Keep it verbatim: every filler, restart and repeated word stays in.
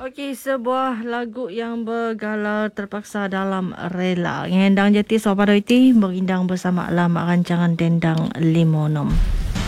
Okey, sebuah lagu yang bergalar terpaksa dalam rela. Ngendang jeti Sobat Iti berindang bersama alam rancangan Dendang Limonom.